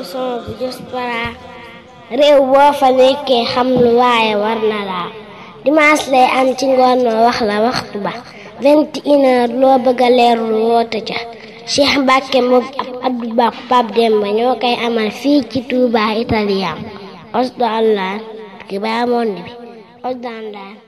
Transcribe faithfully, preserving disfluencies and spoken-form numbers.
son bu diaspora réew boo fa nekkee xam lu waaye war na laa dimanche lay am ci ngoon ma wax la waxtu ba vingt et une heures loo bëgg a leerlu woote ca Cheikh Mbacke moom ab Abdou Ba Pape Demba ñoo koy amal fii ci Touba Italien Osdo Allah ki ba monde bi Osdo Allah